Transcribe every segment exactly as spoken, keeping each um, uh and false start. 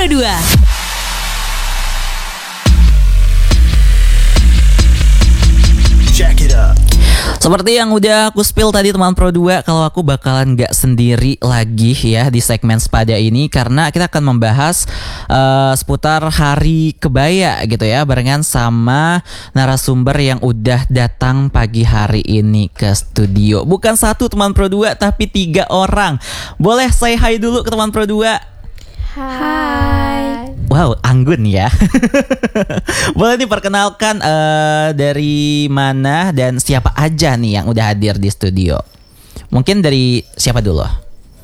Pro dua. Check it up. Seperti yang udah aku spill tadi teman Pro dua, kalau aku bakalan gak sendiri lagi ya di segmen Sepada ini, karena kita akan membahas uh, seputar Hari Kebaya gitu ya, barengan sama narasumber yang udah datang pagi hari ini ke studio. Bukan satu teman Pro dua, tapi tiga orang. Boleh say hi dulu ke teman Pro dua? Hai. Wow, anggun ya. Boleh diperkenalkan uh, dari mana dan siapa aja nih yang udah hadir di studio? Mungkin dari siapa dulu? Oke.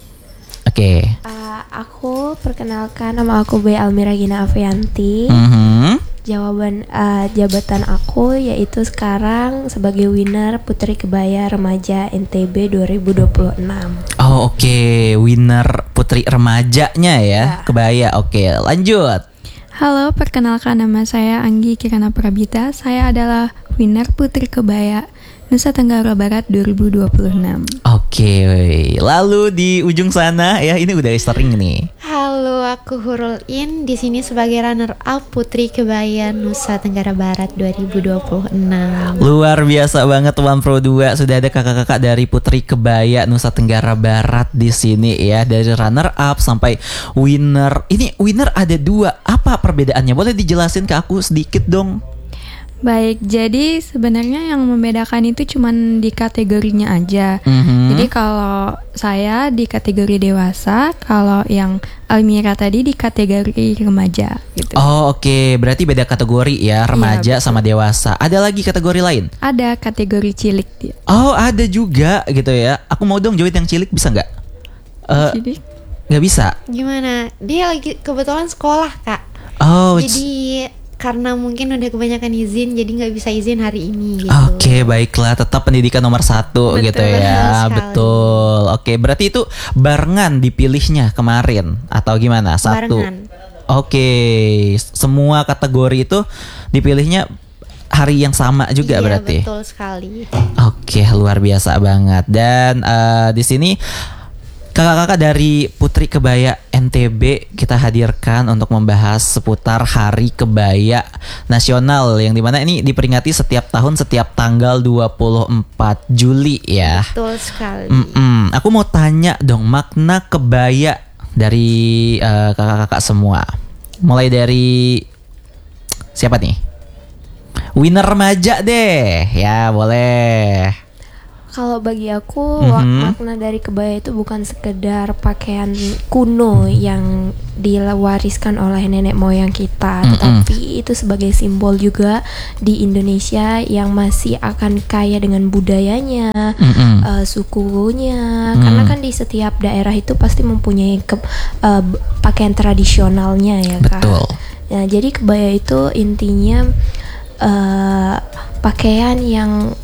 Okay. Uh, aku perkenalkan, nama aku B. Almira Gina Avianti. Mm-hmm. Jawaban uh, jabatan aku yaitu sekarang sebagai winner Putri Kebaya Remaja N T B dua ribu dua puluh enam. Oh oke, okay. Winner Putri Remajanya ya, ya. Kebaya. Oke, okay. Lanjut. Halo, perkenalkan nama saya Anggi Kirana Prabita. Saya adalah winner Putri Kebaya Nusa Tenggara Barat dua ribu dua puluh enam. Oke, lalu di ujung sana ya, ini udah sering nih. Halo, aku Hurul In, di sini sebagai runner up Putri Kebaya Nusa Tenggara Barat dua ribu dua puluh enam. Luar biasa banget One Pro dua, sudah ada kakak-kakak dari Putri Kebaya Nusa Tenggara Barat di sini ya, dari runner up sampai winner. Ini winner ada dua, apa perbedaannya? Boleh dijelasin ke aku sedikit dong? Baik, jadi sebenarnya yang membedakan itu cuman di kategorinya aja. Mm-hmm. Jadi kalau saya di kategori dewasa, kalau yang Almira tadi di kategori remaja gitu. Oh oke, okay. Berarti beda kategori ya, remaja ya, sama dewasa. Ada lagi kategori lain? Ada kategori cilik dia. Oh ada juga gitu ya. Aku mau dong join yang cilik, bisa nggak? Uh, cilik? Nggak bisa? Gimana? Dia lagi kebetulan sekolah kak. Oh. Jadi karena mungkin udah kebanyakan izin, jadi nggak bisa izin hari ini gitu. Oke, okay, baiklah, tetap pendidikan nomor satu. Betul, gitu ya. Betul. Oke, okay, berarti itu barengan dipilihnya kemarin atau gimana? Satu. Barengan. Oke, okay. Semua kategori itu dipilihnya hari yang sama juga. Iya, berarti. Betul sekali. Oke, okay, luar biasa banget. Dan uh, di sini kakak-kakak dari Putri Kebaya N T B kita hadirkan untuk membahas seputar Hari Kebaya Nasional, yang dimana ini diperingati setiap tahun setiap tanggal dua puluh empat Juli ya. Betul sekali. Mm-mm. Aku mau tanya dong makna kebaya dari uh, kakak-kakak semua. Mulai dari siapa nih? Winner remaja deh. Ya boleh. Kalau bagi aku mm-hmm. makna dari kebaya itu bukan sekedar pakaian kuno yang diwariskan oleh nenek moyang kita, mm-hmm. tetapi itu sebagai simbol juga di Indonesia yang masih akan kaya dengan budayanya, mm-hmm. uh, sukunya, mm. karena kan di setiap daerah itu pasti mempunyai ke, uh, pakaian tradisionalnya ya Kak. Betul. Nah, jadi kebaya itu intinya uh, pakaian yang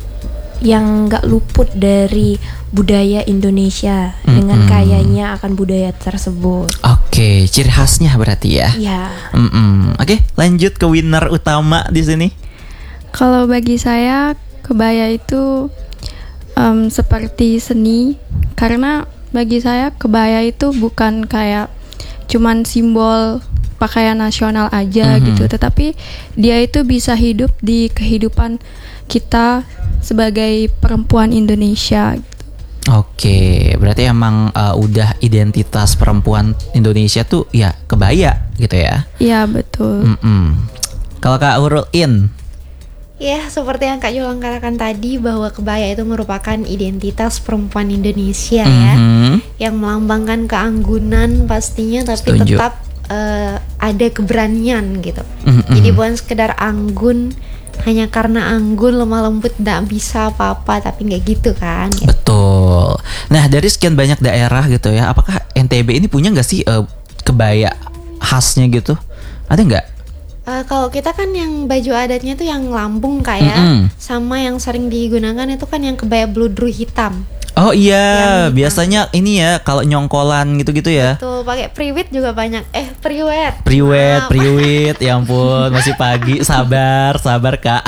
yang gak luput dari budaya Indonesia, mm-hmm. dengan kayanya akan budaya tersebut. Oke, ciri khasnya berarti ya. Ya. Oke, lanjut ke winner utama di sini. Kalau bagi saya kebaya itu um, seperti seni, karena bagi saya kebaya itu bukan kayak cuman simbol pakaian nasional aja, mm-hmm. gitu, tetapi dia itu bisa hidup di kehidupan kita sebagai perempuan Indonesia gitu. Oke, berarti emang uh, udah identitas perempuan Indonesia tuh ya kebaya gitu ya? Iya betul. Mm-mm. Kalau Kak Hurul In? Ya, seperti yang Kak Jolang katakan tadi, bahwa kebaya itu merupakan identitas perempuan Indonesia, mm-hmm. ya, yang melambangkan keanggunan pastinya, tapi Setuju. tetap uh, ada keberanian gitu. Mm-hmm. Jadi bukan sekedar anggun hanya karena anggun lemah lembut tidak bisa apa-apa, tapi nggak gitu kan gitu. Betul. Nah, dari sekian banyak daerah gitu ya, apakah N T B ini punya nggak sih uh, kebaya khasnya gitu? Ada nggak? Uh, kalau kita kan yang baju adatnya tuh yang Lampung kayak, mm-hmm. sama yang sering digunakan itu kan yang kebaya bludru hitam. Oh iya, biasanya ini ya kalau nyongkolan gitu-gitu ya. Betul, pakai priwit juga banyak. Eh, priwet. Priwet, Maaf. priwit, ya ampun, masih pagi, sabar, sabar kak.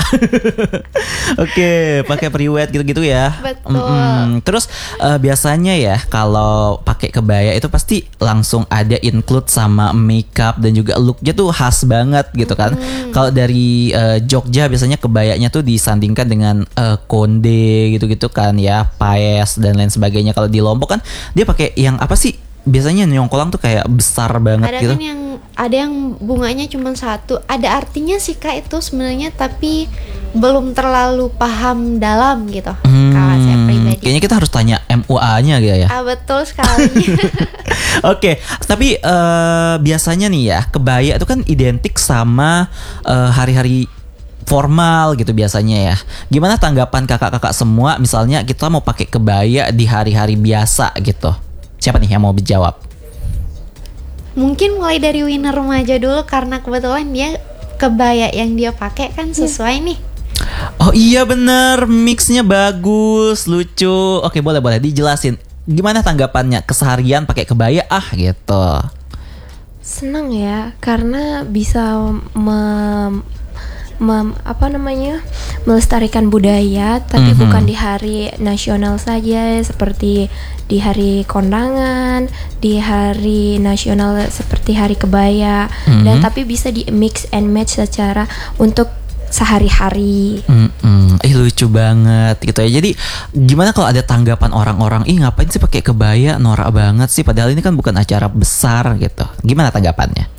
Oke, pakai priwet gitu-gitu ya. Betul. Mm-mm. Terus eh, biasanya ya kalau pakai kebaya itu pasti langsung ada include sama makeup dan juga looknya tuh khas banget gitu kan. Hmm. Kalau dari eh, Jogja biasanya kebayanya tuh disandingkan dengan eh, konde gitu-gitu kan ya, paes dan lain sebagainya. Kalau di Lombok kan dia pakai yang apa sih? Biasanya nyongkolang tuh kayak besar banget Ada gitu. kan yang ada yang bunganya cuma satu. Ada artinya sih kak itu sebenarnya, tapi belum terlalu paham dalam gitu. Kalau saya pribadi. Hmm, Kayaknya kita harus tanya M U A-nya gitu ya. Ah, betul sekali. Oke, tapi eh, biasanya nih ya kebaya itu kan identik sama eh, hari-hari formal gitu biasanya ya. Gimana tanggapan kakak-kakak semua? Misalnya kita mau pakai kebaya di hari-hari biasa gitu. Siapa nih yang mau dijawab? Mungkin mulai dari Winner remaja dulu, karena kebetulan dia kebaya yang dia pakai kan sesuai nih. Oh iya bener, mixnya bagus, lucu. Oke, boleh boleh dijelasin. Gimana tanggapannya keseharian pakai kebaya ah gitu. Senang ya, karena bisa mem, mem- apa namanya melestarikan budaya, tapi Mhm. bukan di hari nasional saja seperti di hari kondangan, di hari nasional seperti hari kebaya, Mhm. dan tapi bisa di mix and match secara untuk sehari-hari. Mm-mm. Ih lucu banget gitu ya. Jadi gimana kalau ada tanggapan orang-orang, ih ngapain sih pakai kebaya, norak banget sih, padahal ini kan bukan acara besar gitu. Gimana tanggapannya?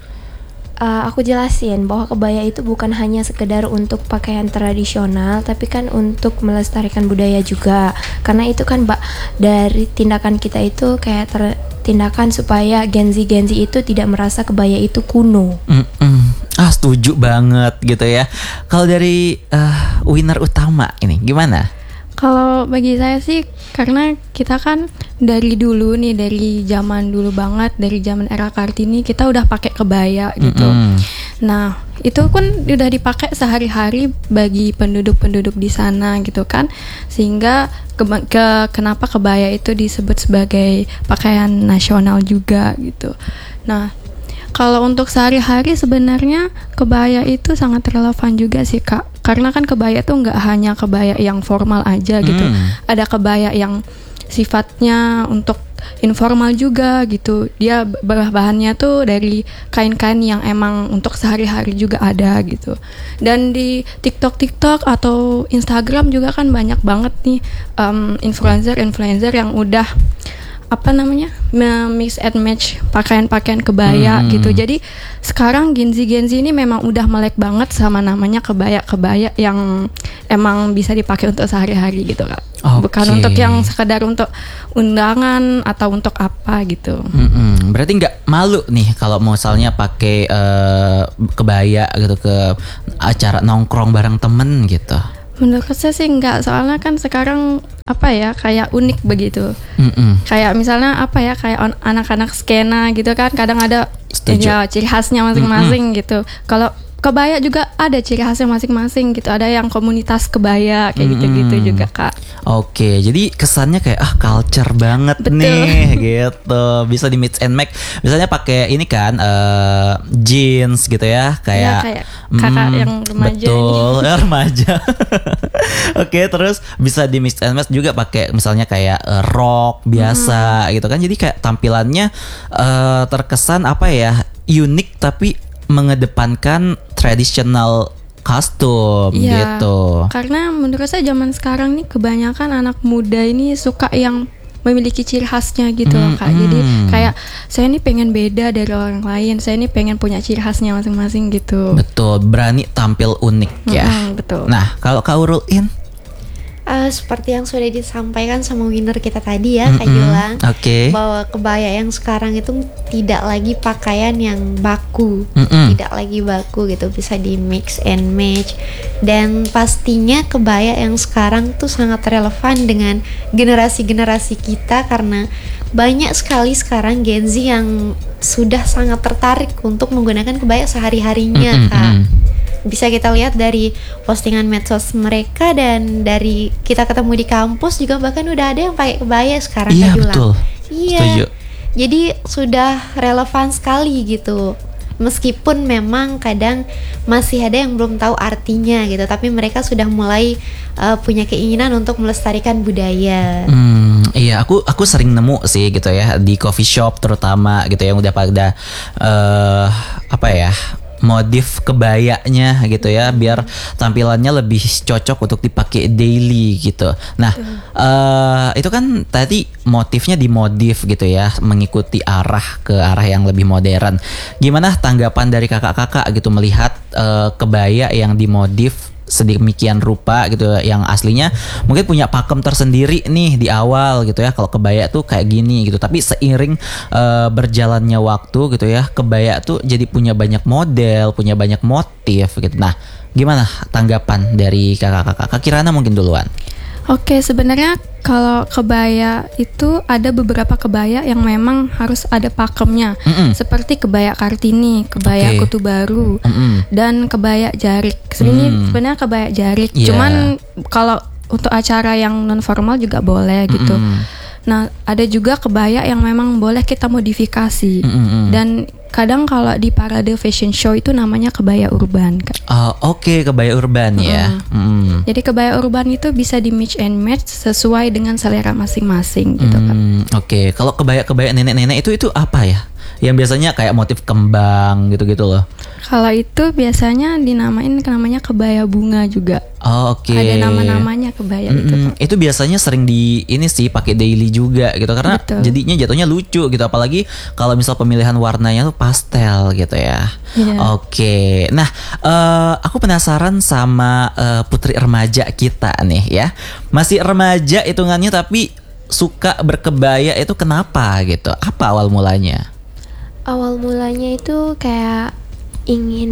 Uh, aku jelasin bahwa kebaya itu bukan hanya sekedar untuk pakaian tradisional, tapi kan untuk melestarikan budaya juga. Karena itu kan mbak, dari tindakan kita itu kayak ter- tindakan supaya Gen Z-Gen Z itu tidak merasa kebaya itu kuno. Mm-mm. Ah setuju banget gitu ya. Kalau dari eh, Winner utama ini gimana? Kalau bagi saya sih, karena kita kan dari dulu nih, dari zaman dulu banget, dari zaman era Kartini kita udah pakai kebaya gitu. Mm-mm. Nah, itu kan udah dipakai sehari-hari bagi penduduk-penduduk di sana gitu kan. Sehingga ke, ke kenapa kebaya itu disebut sebagai pakaian nasional juga gitu. Nah, kalau untuk sehari-hari sebenarnya kebaya itu sangat relevan juga sih Kak. Karena kan kebaya tuh nggak hanya kebaya yang formal aja gitu. Hmm. Ada kebaya yang sifatnya untuk informal juga gitu. Dia bahannya tuh dari kain-kain yang emang untuk sehari-hari juga ada gitu. Dan di TikTok-TikTok atau Instagram juga kan banyak banget nih um, influencer-influencer yang udah apa namanya mix and match pakaian-pakaian kebaya Hmm. gitu. Jadi sekarang Gen Z Gen Z ini memang udah melek banget sama namanya kebaya-kebaya yang emang bisa dipakai untuk sehari-hari gitu Kak. Oke. Bukan untuk yang sekedar untuk undangan atau untuk apa gitu. Mm-mm. Berarti nggak malu nih kalau misalnya pakai eh, kebaya gitu ke acara nongkrong bareng temen gitu. Menurut saya sih enggak, soalnya kan sekarang apa ya kayak unik begitu. Mm-mm. Kayak misalnya apa ya kayak on- anak-anak skena gitu kan kadang ada Setuju. ya ciri khasnya masing-masing gitu. Kalau kebaya juga ada ciri khasnya masing-masing gitu. Ada yang komunitas kebaya kayak gitu-gitu Mm-mm. juga Kak. Oke, jadi kesannya kayak ah culture banget Betul. nih gitu. Bisa di mix and match. Misalnya pakai ini kan eh, jeans gitu ya, kayak Iya, kayak kakak mm, yang remaja betul, ya, remaja. Oke, terus bisa di mix and match juga pakai misalnya kayak eh, rok biasa gitu kan. Jadi kayak tampilannya eh, terkesan apa ya? Unik tapi mengedepankan traditional kostum Iya, gitu. karena menurut saya zaman sekarang nih kebanyakan anak muda ini suka yang memiliki ciri khasnya gitu loh Kak. Jadi Mm-mm. kayak saya ini pengen beda dari orang lain. Saya ini pengen punya ciri khasnya masing-masing gitu. Betul, berani tampil unik ya. Mm-mm, betul. Nah, kalau Kak Urul in, Eh, seperti yang sudah disampaikan sama Winner kita tadi ya Kak Mm-mm. Julang, Oke. bahwa kebaya yang sekarang itu tidak lagi pakaian yang baku, Mm-mm. tidak lagi baku gitu, bisa di mix and match. Dan pastinya kebaya yang sekarang tuh sangat relevan dengan generasi-generasi kita, karena banyak sekali sekarang Gen Z yang sudah sangat tertarik untuk menggunakan kebaya sehari-harinya Mm-mm, Kak. mm. Bisa kita lihat dari postingan medsos mereka, dan dari kita ketemu di kampus juga bahkan udah ada yang pakai kebaya sekarang Iya Kak Julang. betul. Iya. Setuju. Jadi sudah relevan sekali gitu. Meskipun memang kadang masih ada yang belum tahu artinya gitu, tapi mereka sudah mulai uh, punya keinginan untuk melestarikan budaya. Hmm, iya, aku aku sering nemu sih gitu ya di coffee shop terutama gitu yang udah pada uh, apa ya, modif kebayanya gitu ya, biar tampilannya lebih cocok untuk dipakai daily gitu. Nah, uh, itu kan tadi motifnya dimodif gitu ya, mengikuti arah ke arah yang lebih modern. Gimana tanggapan dari kakak-kakak gitu melihat uh, kebaya yang dimodif sedemikian rupa gitu, yang aslinya mungkin punya pakem tersendiri nih di awal gitu ya, kalau kebaya tuh kayak gini gitu, tapi seiring uh, berjalannya waktu gitu ya, kebaya tuh jadi punya banyak model, punya banyak motif gitu. Nah, gimana tanggapan dari kakak-kakak? Kak Kirana mungkin duluan. Oke, sebenarnya kalau kebaya itu ada beberapa kebaya yang memang harus ada pakemnya, Mm-mm. seperti kebaya Kartini, kebaya Oke. Kutu Baru, Mm-mm. dan kebaya Jarik. Sebenarnya Mm. sebenarnya kebaya Jarik, Yeah. cuman kalau untuk acara yang non formal juga boleh gitu. Mm-mm. Nah, ada juga kebaya yang memang boleh kita modifikasi. Mm-mm. Dan kadang kalau di parade fashion show itu namanya kebaya urban, Kak. Oh, oke, kebaya urban ya. Mm. Jadi kebaya urban itu bisa di mix and match sesuai dengan selera masing-masing gitu kan. Hmm, Oke, kalau kebaya-kebaya nenek-nenek itu itu apa ya? Yang biasanya kayak motif kembang gitu-gitu loh. Kalau itu biasanya dinamain namanya kebaya bunga juga. Oh, oke. Ada nama-namanya kebaya itu. Mm-mm. Kak. Itu biasanya sering di ini sih pakai daily juga gitu, karena Betul. jadinya jatuhnya lucu gitu, apalagi kalau misal pemilihan warnanya tuh pastel gitu ya. Iya. Oke, nah eh, aku penasaran sama eh, putri remaja kita nih ya, masih remaja hitungannya tapi suka berkebaya, itu kenapa gitu? Apa awal mulanya? Awal mulanya itu kayak ingin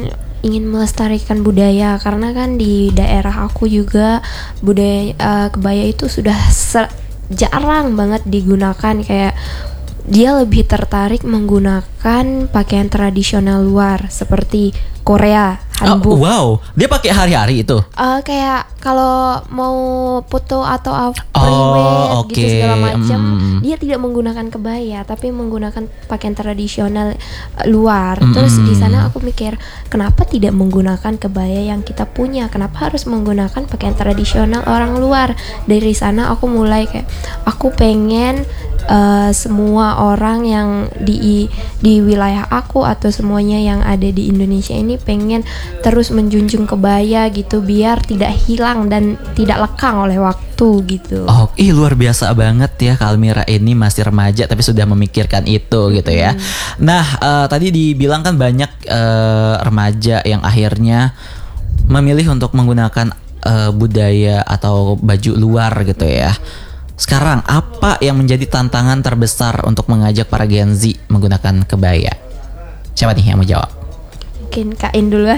ingin melestarikan budaya, karena kan di daerah aku juga budaya eh, kebaya itu sudah se- jarang banget digunakan. Kayak dia lebih tertarik menggunakan pakaian tradisional luar seperti Korea, Oh, hanbok. wow, dia pakai hari-hari itu. Eh, kayak kalau mau foto atau apa Oh, priwet gitu oke. segala macam, Mm. dia tidak menggunakan kebaya tapi menggunakan pakaian tradisional eh, luar. Mm. Terus di sana aku mikir, kenapa tidak menggunakan kebaya yang kita punya? Kenapa harus menggunakan pakaian tradisional orang luar? Dari sana aku mulai kayak, aku pengen eh, semua orang yang di di wilayah aku atau semuanya yang ada di Indonesia ini pengen terus menjunjung kebaya gitu, biar tidak hilang dan tidak lekang oleh waktu gitu. Oh, ih luar biasa banget ya, Kak Almira ini masih remaja tapi sudah memikirkan itu gitu ya. Nah, eh, tadi dibilang kan banyak eh, remaja yang akhirnya memilih untuk menggunakan eh, budaya atau baju luar gitu ya. Sekarang apa yang menjadi tantangan terbesar untuk mengajak para Gen Z menggunakan kebaya? Siapa nih yang mau jawab? Mungkin Kak In duluan.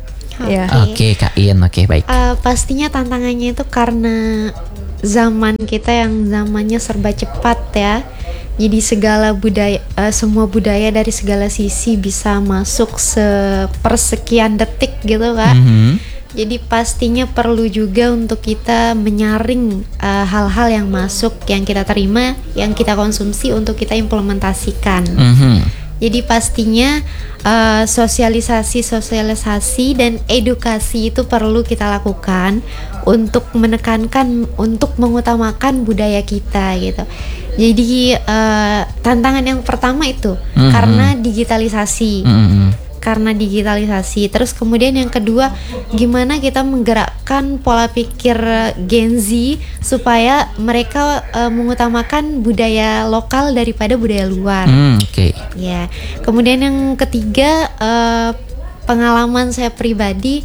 Ya. Oke, Kak In, oke baik. Uh, pastinya tantangannya itu karena zaman kita yang zamannya serba cepat ya. Jadi segala budaya, uh, semua budaya dari segala sisi bisa masuk sepersekian detik gitu kan. Mhm. Jadi pastinya perlu juga untuk kita menyaring uh, hal-hal yang masuk, yang kita terima, yang kita konsumsi untuk kita implementasikan. Mhm. Jadi pastinya uh, sosialisasi, sosialisasi dan edukasi itu perlu kita lakukan untuk menekankan, untuk mengutamakan budaya kita gitu. Jadi uh, tantangan yang pertama itu Mhm. karena digitalisasi. Mhm. Karena digitalisasi. Terus kemudian yang kedua, gimana kita menggerakkan pola pikir Gen Z supaya mereka uh, mengutamakan budaya lokal daripada budaya luar. Hmm, oke. Ya. Kemudian yang ketiga, uh, pengalaman saya pribadi,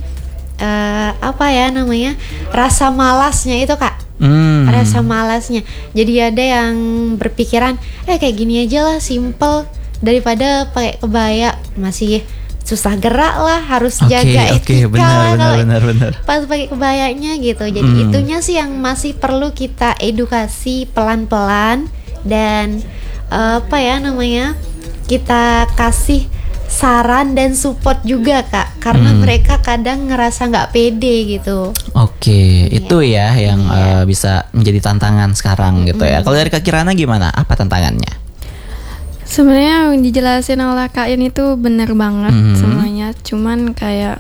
uh, apa ya namanya, rasa malasnya itu Kak. Hmm. Rasa malasnya. Jadi ada yang berpikiran, eh kayak gini aja lah, simple, daripada pakai kebaya masih susah gerak lah, harus Oke, jaga oke, etika benar, lah benar, kalau benar, benar. pas pakai kebayanya gitu. Jadi Hmm. itunya sih yang masih perlu kita edukasi pelan-pelan dan uh, apa ya namanya, kita kasih saran dan support juga Kak, karena Hmm. mereka kadang ngerasa nggak pede gitu. Oke, itu ya yang eh, bisa menjadi tantangan sekarang gitu ya. Kalau dari Kak Kirana gimana? Apa tantangannya? Sebenarnya yang dijelasin oleh Kak In itu benar banget Mhm. semuanya. Cuman kayak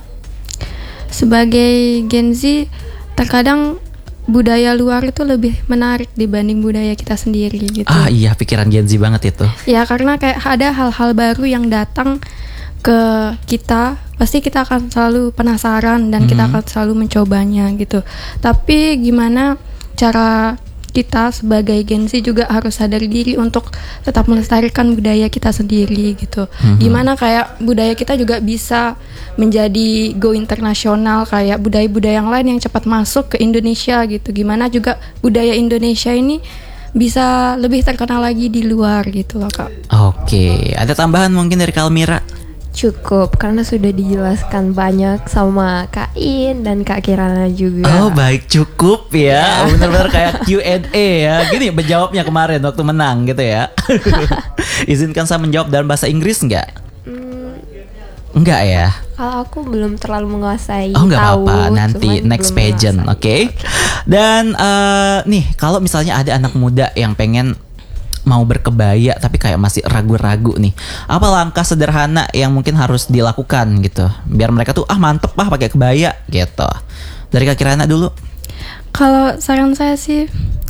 sebagai Gen Z terkadang budaya luar itu lebih menarik dibanding budaya kita sendiri gitu. Ah iya, pikiran Gen Z banget itu. Ya karena kayak ada hal-hal baru yang datang ke kita, pasti kita akan selalu penasaran dan kita Mhm. akan selalu mencobanya gitu. Tapi gimana cara kita sebagai Gen Z juga harus sadar diri untuk tetap melestarikan budaya kita sendiri gitu. Mhm. Gimana kayak budaya kita juga bisa menjadi go internasional, kayak budaya-budaya yang lain yang cepat masuk ke Indonesia gitu. Gimana juga budaya Indonesia ini bisa lebih terkenal lagi di luar gitu loh Kak. Oke, ada tambahan mungkin dari Kalmira? Cukup, karena sudah dijelaskan banyak sama Kak In dan Kak Kirana juga. Oh baik, cukup ya. Bener-bener kayak Q and A ya. Gini menjawabnya kemarin waktu menang gitu ya. Izinkan saya menjawab dalam bahasa Inggris nggak? Hmm, Enggak ya? kalau aku belum terlalu menguasai. Oh nggak tahu, apa-apa, nanti cuman next belum pageant, oke? menguasai. Dan eh, nih kalau misalnya ada anak muda yang pengen mau berkebaya tapi kayak masih ragu-ragu nih, apa langkah sederhana yang mungkin harus dilakukan gitu biar mereka tuh ah mantep ah pakai kebaya gitu. Dari Kak Kirana dulu. Kalau saran saya sih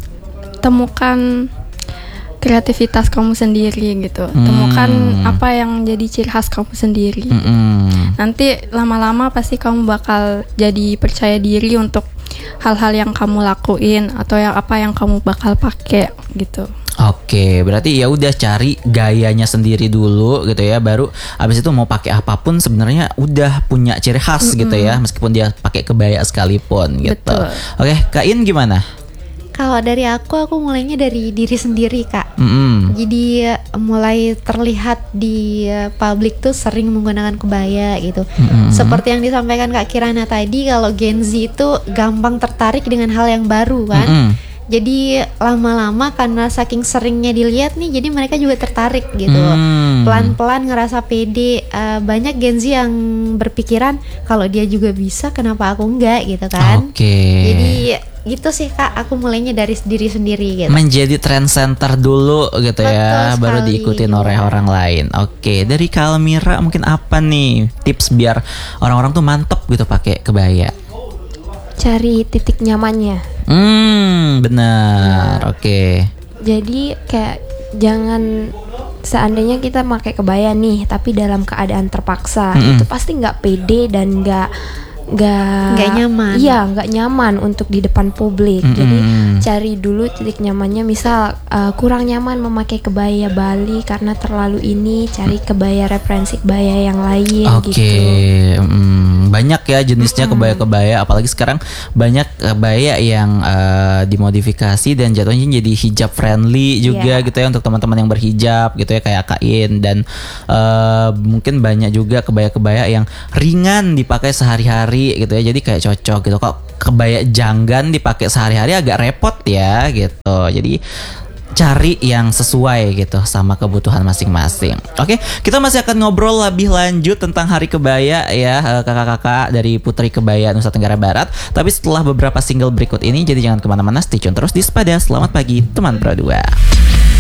temukan kreativitas kamu sendiri gitu. Hmm. Temukan apa yang jadi ciri khas kamu sendiri. Mm-mm. Nanti lama-lama pasti kamu bakal jadi percaya diri untuk hal-hal yang kamu lakuin atau yang apa yang kamu bakal pakai gitu. Oke, berarti ya udah cari gayanya sendiri dulu gitu ya, baru abis itu mau pakai apapun sebenarnya udah punya ciri khas gitu ya, meskipun dia pakai kebaya sekalipun gitu. Betul. Oke, Kak In gimana? Kalau dari aku, aku mulainya dari diri sendiri Kak. Mm-mm. Jadi eh, mulai terlihat di eh, publik tuh sering menggunakan kebaya gitu. Mm-mm. Seperti yang disampaikan Kak Kirana tadi, kalau Gen Z itu gampang tertarik dengan hal yang baru kan. Mm-mm. Jadi lama-lama karena saking seringnya dilihat nih, jadi mereka juga tertarik gitu. Hmm. Pelan-pelan ngerasa pede. Eh, banyak Gen Z yang berpikiran kalau dia juga bisa, kenapa aku enggak gitu kan. Oke. Jadi gitu sih Kak, aku mulainya dari diri sendiri gitu. Menjadi trend center dulu gitu ya, Betul baru sekali. diikutin oleh orang lain. Oke, dari Kalmira mungkin apa nih tips biar orang-orang tuh mantep gitu pakai kebaya? Cari titik nyamannya. Hmm, benar. Oke. Jadi kayak jangan, seandainya kita pakai kebaya nih tapi dalam keadaan terpaksa, Mm-mm. itu pasti nggak pede dan nggak nggak Nggak nyaman. Iya, nggak nyaman untuk di depan publik. Mm-mm. Jadi cari dulu titik nyamannya. Misal uh, kurang nyaman memakai kebaya Bali karena terlalu ini, cari kebaya referensi kebaya yang lain Oke, gitu. mm, banyak ya jenisnya kebaya-kebaya. Apalagi sekarang banyak kebaya yang eh, dimodifikasi dan jatuhnya jadi hijab friendly juga Iya. gitu ya untuk teman-teman yang berhijab gitu ya kayak Kak In. Dan eh, mungkin banyak juga kebaya-kebaya yang ringan dipakai sehari-hari gitu ya. Jadi kayak cocok gitu. Kok kebaya janggan dipakai sehari-hari agak repot ya gitu. Jadi cari yang sesuai gitu sama kebutuhan masing-masing. Oke, kita masih akan ngobrol lebih lanjut tentang Hari Kebaya ya, eh, kakak-kakak dari Putri Kebaya Nusa Tenggara Barat. Tapi setelah beberapa single berikut ini, jadi jangan kemana-mana, stay tune terus di Sepada. Selamat pagi teman Pro dua.